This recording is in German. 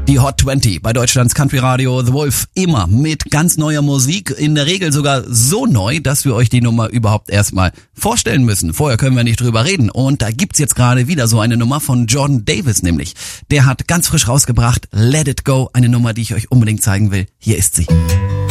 Die Hot 20 bei Deutschlands Country Radio The Wolf, immer mit ganz neuer Musik, in der Regel sogar so neu, dass wir euch die Nummer überhaupt erstmal vorstellen müssen. Vorher können wir nicht drüber reden und da gibt's jetzt gerade wieder so eine Nummer von Jordan Davis nämlich. Der hat ganz frisch rausgebracht Let It Go, eine Nummer, die ich euch unbedingt zeigen will. Hier ist sie.